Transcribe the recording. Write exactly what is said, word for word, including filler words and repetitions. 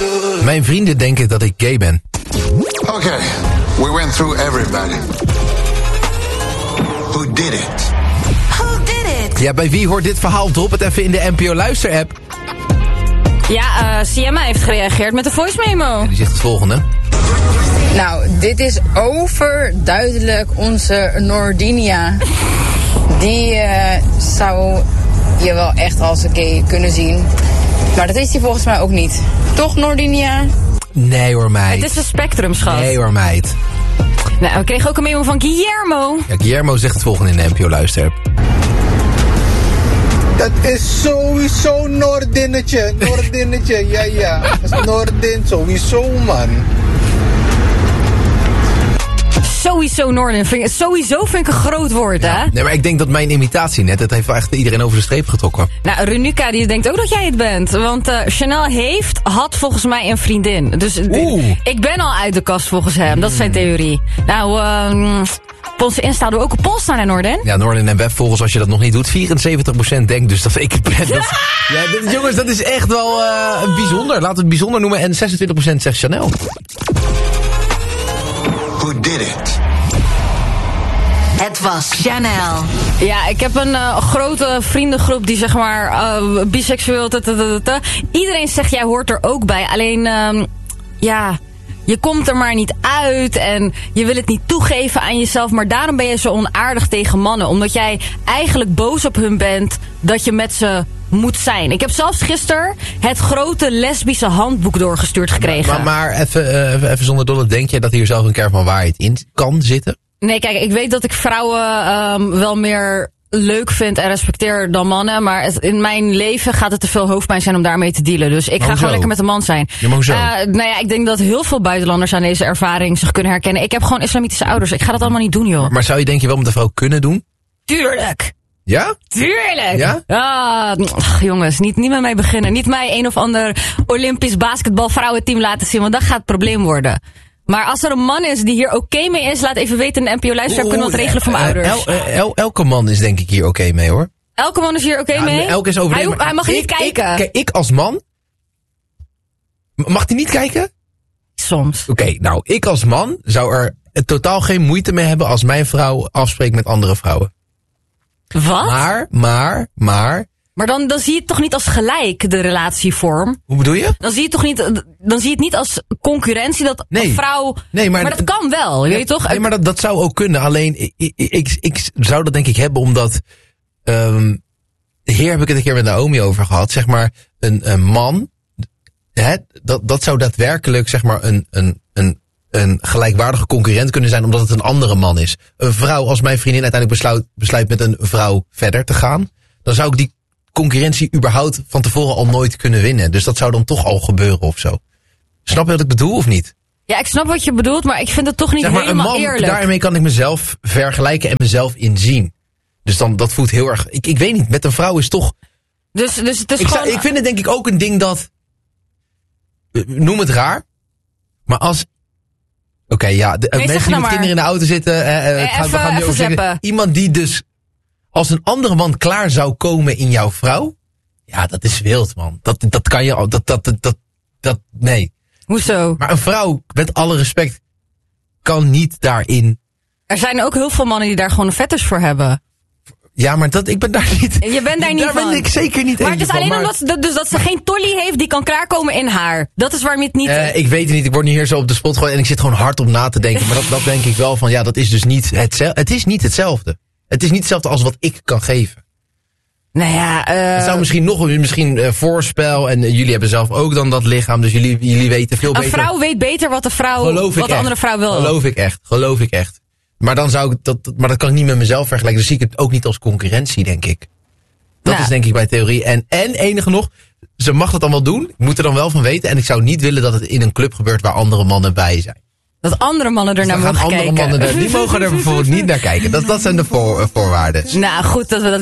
Mijn vrienden denken dat ik gay ben. Okay, we went through everybody. Who did it? Who did it? Ja, bij wie hoort dit verhaal? Drop het even in de N P O Luister-app. Ja, uh, Sienna heeft gereageerd met een voice memo. Die zegt het volgende. Nou, dit is overduidelijk onze Nordinia. Die uh, zou je wel echt als een gay kunnen zien. Maar dat is hij volgens mij ook niet. Toch, Nordinia? Nee hoor, meid. Het is een spectrum, schat. Nee hoor, meid. Nou, we kregen ook een memo van Guillermo. Ja, Guillermo zegt het volgende in de N P O Luister-app. Dat is sowieso Noordinnetje, Noordinnetje, ja ja. Dat is Noordin, sowieso man. Sowieso Noorden. Vind ik, sowieso vind ik een groot woord, ja. Hè? Nee, maar ik denk dat mijn imitatie net, dat heeft wel echt iedereen over de streep getrokken. Nou, Renuka die denkt ook dat jij het bent. Want uh, Chanel heeft, had volgens mij een vriendin. Dus Oeh. ik ben al uit de kast volgens hem. Dat is zijn theorie. Nou, uh, op onze Insta doen we ook een poll staan, hè, Noorden? Ja, Noorden en webvolgers, als je dat nog niet doet, vierenzeventig procent denkt dus dat ik het ben. Dat, ja, dit, jongens, dat is echt wel uh, bijzonder. Laten we het bijzonder noemen. En zesentwintig procent zegt Chanel. Who did it? Het was Chanel. Ja, ik heb een uh, grote vriendengroep die zeg maar uh, biseksueel... Tata. Iedereen zegt jij hoort er ook bij. Alleen, uh, ja... Je komt er maar niet uit en je wil het niet toegeven aan jezelf. Maar daarom ben je zo onaardig tegen mannen. Omdat jij eigenlijk boos op hun bent dat je met ze moet zijn. Ik heb zelfs gisteren het grote lesbische handboek doorgestuurd gekregen. Maar, maar even, uh, even zonder dolle, denk je dat hier zelf een kern van waarheid in kan zitten? Nee, kijk, ik weet dat ik vrouwen um, wel meer leuk vind en respecteer dan mannen. Maar het, in mijn leven gaat het te veel hoofdpijn zijn om daarmee te dealen. Dus ik ga hoezo? gewoon lekker met een man zijn. Ja, maar hoezo? Uh, nou ja, ik denk dat heel veel buitenlanders aan deze ervaring zich kunnen herkennen. Ik heb gewoon islamitische ouders. Ik ga dat allemaal niet doen, joh. Maar, maar zou je denk je wel met een vrouw kunnen doen? Tuurlijk! Ja? Tuurlijk! Ja? Ah, ach, jongens, niet, niet met mij beginnen. Niet mij een of ander Olympisch basketbalvrouwenteam laten zien. Want dat gaat het probleem worden. Maar als er een man is die hier oké okay mee is, laat even weten in de N P O Luister. Kunnen we het regelen voor mijn ouders. El, el, el, elke man is denk ik hier oké okay mee, hoor. Elke man is hier oké okay ja, mee? Elke is over hij, hij mag ik, niet kijken. Ik, kijk, ik als man... Mag hij niet kijken? Soms. Oké, okay, nou, ik als man zou er totaal geen moeite mee hebben als mijn vrouw afspreekt met andere vrouwen. Wat? Maar, maar, maar... Maar dan, dan zie je het toch niet als gelijk, de relatievorm? Hoe bedoel je? Dan zie je het toch niet, dan zie je het niet als concurrentie dat nee. een vrouw... Nee, maar, maar dat kan wel, weet je toch? Nee, maar dat, dat zou ook kunnen. Alleen, ik, ik, ik, ik zou dat denk ik hebben omdat... Um, hier heb ik het een keer met Naomi over gehad. Zeg maar, een, een man... Hè, dat, dat zou daadwerkelijk zeg maar een, een, een, een gelijkwaardige concurrent kunnen zijn omdat het een andere man is. Een vrouw, als mijn vriendin uiteindelijk besluit, besluit met een vrouw verder te gaan, dan zou ik die concurrentie überhaupt van tevoren al nooit kunnen winnen. Dus dat zou dan toch al gebeuren of zo. Snap je wat ik bedoel of niet? Ja, ik snap wat je bedoelt, maar ik vind het toch niet zeg maar, helemaal een man, eerlijk. Daarmee kan ik mezelf vergelijken en mezelf inzien. Dus dan, dat voelt heel erg... Ik, ik weet niet, met een vrouw is toch... Dus, dus het is ik, gewoon... zou, ik vind het denk ik ook een ding dat... Noem het raar, maar als... Oké, okay, ja, de, nee, mensen die met kinderen in de auto zitten... Eh, nee, gaan, even, we gaan nu over zeggen, iemand die dus... Als een andere man klaar zou komen in jouw vrouw... Ja, dat is wild, man. Dat, dat kan je... Dat, dat, dat, dat, dat, nee. Hoezo? Maar een vrouw, met alle respect... kan niet daarin... Er zijn ook heel veel mannen die daar gewoon een fetish voor hebben. Ja, maar dat, ik ben daar niet... Je bent daar niet daar van. ben ik zeker niet Maar het is van, alleen maar... omdat ze, dus dat ze geen tolly heeft die kan klaarkomen in haar. Dat is waarom je het niet... Uh, ik weet het niet, ik word nu hier zo op de spot gegooid en ik zit gewoon hard op na te denken. Maar dat, dat denk ik wel van, ja, dat is dus niet hetzelfde. Het is niet hetzelfde. Het is niet hetzelfde als wat ik kan geven. Nou ja, uh... Het zou misschien nog misschien uh, voorspel en uh, jullie hebben zelf ook dan dat lichaam, dus jullie, jullie weten veel een beter. Een vrouw weet beter wat de vrouw, geloof wat de echt. andere vrouw wil. Geloof ik echt, geloof ik echt. Maar dan zou ik dat, maar dat kan ik niet met mezelf vergelijken. Dus zie ik het ook niet als concurrentie, denk ik. Dat nou. is denk ik bij theorie. En, en enige nog, ze mag dat dan wel doen. Ik moet er dan wel van weten. En ik zou niet willen dat het in een club gebeurt waar andere mannen bij zijn. Dat andere mannen er dus naar mogen andere kijken. Mannen er, die mogen er bijvoorbeeld niet naar kijken. Dat, dat zijn de voor, uh, voorwaarden. Nou, goed dat we dat